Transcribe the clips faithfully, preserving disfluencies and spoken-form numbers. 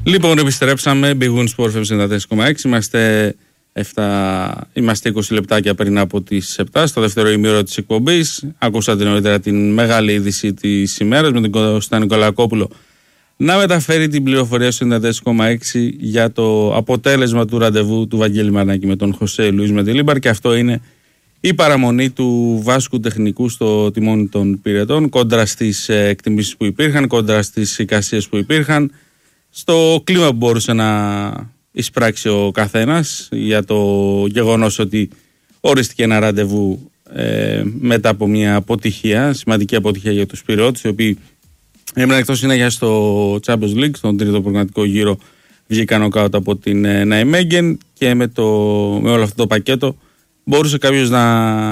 Λοιπόν, επιστρέψαμε. Big Win Sport εφ εμ ενενήντα τέσσερα κόμμα έξι. Είμαστε, εφτά, είμαστε είκοσι λεπτάκια πριν από τις επτά, στο δεύτερο ημίωρο της εκπομπής. Ακούσατε νωρίτερα την μεγάλη είδηση της ημέρας με τον Κώστα Νικολακόπουλο να μεταφέρει την πληροφορία στο ενενήντα τέσσερα κόμμα έξι για το αποτέλεσμα του ραντεβού του Βαγγέλη Μαρινάκη με τον Χωσέ Λουίς Μεντιλίμπαρ, και αυτό είναι η παραμονή του Βάσκου τεχνικού στο τιμόνι των πυρετών, κόντρα στις εκτιμήσεις που υπήρχαν, κόντρα στις εικασίες που υπήρχαν, στο κλίμα που μπορούσε να εισπράξει ο καθένας για το γεγονός ότι ορίστηκε ένα ραντεβού ε, μετά από μια αποτυχία, σημαντική αποτυχία για τους πυρεώτες, οι οποίοι έμειναν εκτός συνέχεια στο Champions League, στον τρίτο προγραμματικό γύρο βγήκαν νοκάουτ από την ε, Ναϊμέγγεν, και με, το, με όλο αυτό το πακέτο μπορούσε κάποιος να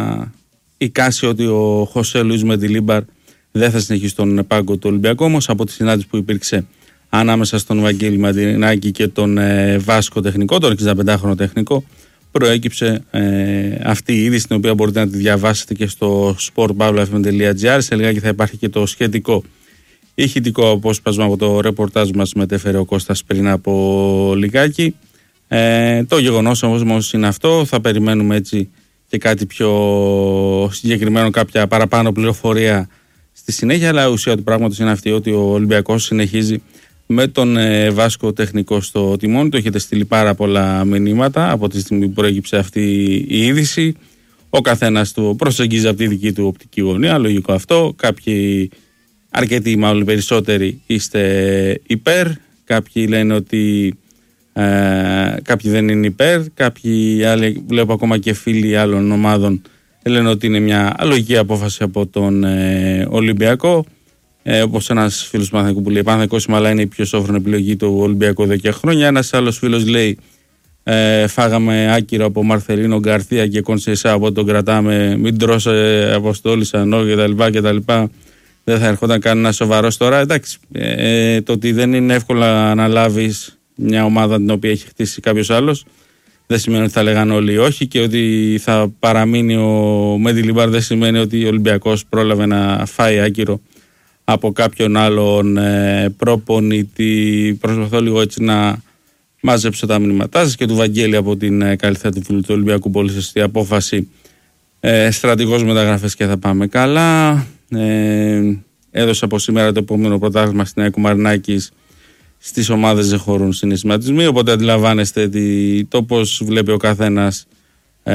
εικάσει ότι ο Χωσέ Λουίς Μεντιλίμπαρ δεν θα συνεχίσει τον πάγκο του Ολυμπιακού. Όμως από τη συνάντηση που υπήρξε ανάμεσα στον Βαγγέλη Μαρινάκη και τον ε, Βάσκο τεχνικό, τον εξήντα τεχνικό, προέκυψε ε, αυτή η είδηση, την οποία μπορείτε να τη διαβάσετε και στο σπορτ παύλα εφ εμ τελεία τζι άρ. Σε λιγάκι θα υπάρχει και το σχετικό ηχητικό απόσπασμα από το ρεπορτάζ μας, μετέφερε ο Κώστας πριν από λιγάκι. Ε, το γεγονός όμως είναι αυτό. Θα περιμένουμε έτσι και κάτι πιο συγκεκριμένο, κάποια παραπάνω πληροφορία στη συνέχεια, αλλά η ουσία του πράγματος είναι αυτή, ότι ο Ολυμπιακός συνεχίζει με τον ε, Βάσκο τεχνικό στο τιμόνι. Το έχετε στείλει πάρα πολλά μηνύματα από τη στιγμή που προέκυψε αυτή η είδηση. Ο καθένας του προσεγγίζει από τη δική του οπτική γωνία, λογικό αυτό. Κάποιοι, αρκετοί μάλλον περισσότεροι, είστε υπέρ. Κάποιοι λένε ότι ε, κάποιοι δεν είναι υπέρ. Κάποιοι άλλοι, βλέπω ακόμα και φίλοι άλλων ομάδων, λένε ότι είναι μια λογική απόφαση από τον ε, Ολυμπιακό. Ε, όπως ένας φίλος του Παναθηναϊκού που λέει: Παναθηναϊκός αλλά είναι η πιο σόφρονη επιλογή του Ολυμπιακού εδώ και χρόνια. Ένας άλλος φίλος λέει: ε, φάγαμε άκυρο από Μαρθελίνο Γκαρθία και Κονσεϊσά, από τον κρατάμε. Μην τρως ε, Αποστόλη, Ανώ κτλ. Δεν θα ερχόταν κανένα σοβαρό τώρα. Εντάξει, ε, το ότι δεν είναι εύκολο να αναλάβεις μια ομάδα την οποία έχει χτίσει κάποιος άλλος δεν σημαίνει ότι θα λέγανε όλοι όχι, και ότι θα παραμείνει ο Μεντιλίμπαρ δεν σημαίνει ότι ο Ολυμπιακός πρόλαβε να φάει άκυρο από κάποιον άλλον ε, προπονητή. Προσπαθώ λίγο έτσι να μάζεψω τα μηνύματά σας, και του Βαγγέλη από την ε, καλύτερη του φίλου του Ολυμπιακού. Πολύ σωστή απόφαση. Ε, στρατηγός μεταγραφές και θα πάμε καλά. Ε, έδωσε από σήμερα το επόμενο πρωτάθλημα στην ΑΕΚ Μαρινάκης. Στις ομάδες δεν χωρούν συναισθηματισμοί, οπότε αντιλαμβάνεστε τι, το πώς βλέπει ο καθένας ε,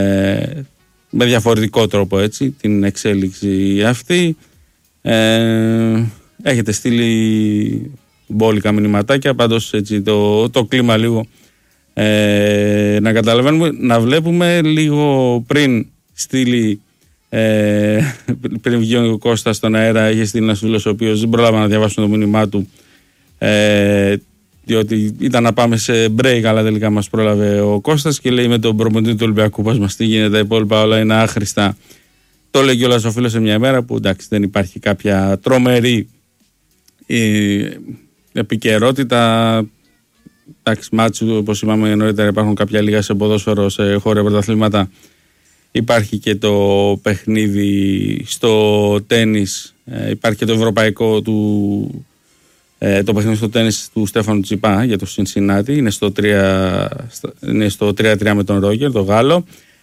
με διαφορετικό τρόπο έτσι την εξέλιξη αυτή. Ε, έχετε στείλει μπόλικα μηνυματάκια, πάντως έτσι το, το κλίμα λίγο ε, να καταλαβαίνουμε, να βλέπουμε. Λίγο πριν στείλει ε, πριν βγει ο Κώστας στον αέρα, είχε στείλει ένας φίλος ο οποίος δεν πρόλαβα να διαβάσω το μήνυμά του, ε, διότι ήταν να πάμε σε break, αλλά τελικά μας πρόλαβε ο Κώστας και λέει: με τον προπονητή του Ολυμπιακού πώς μας τι γίνεται, τα υπόλοιπα όλα είναι άχρηστα. Το λέει κιόλας ο φίλος σε μια ημέρα που εντάξει δεν υπάρχει κάποια τρομερή ε, επικαιρότητα. Εντάξει, μάτσου όπως είπαμε νωρίτερα, υπάρχουν κάποια λίγα σε ποδόσφαιρο, σε χώρια πρωταθλήματα. Υπάρχει και το παιχνίδι στο τένις, ε, υπάρχει και το ευρωπαϊκό του, ε, το παιχνίδι στο τένις του Στέφανου Τσιπά για το Σινσινάτι. Είναι στο τρία τρία με τον Ρόγκερ, το Γάλλο.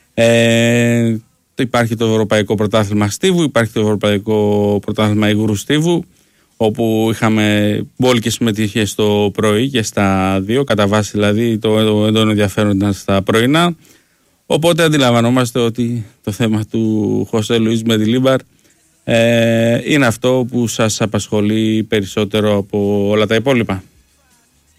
Ε, Υπάρχει το Ευρωπαϊκό Πρωτάθλημα Στίβου, υπάρχει το Ευρωπαϊκό Πρωτάθλημα Υγρού Στίβου, όπου είχαμε μπόλικες συμμετοχές στο πρωί και στα δύο, κατά βάση δηλαδή το έντονο ενδιαφέρον ήταν στα πρωινά. Οπότε αντιλαμβανόμαστε ότι το θέμα του Χωσέ Λουίς Μεντιλίμπαρ ε, είναι αυτό που σας απασχολεί περισσότερο από όλα τα υπόλοιπα.